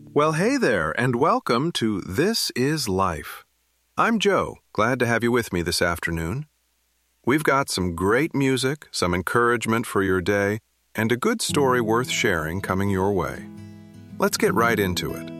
Well, hey there, and welcome to This is Life. I'm Joe, glad to have you with me this afternoon. We've got some great music, some encouragement for your day, and a good story worth sharing coming your way. Let's get right into it.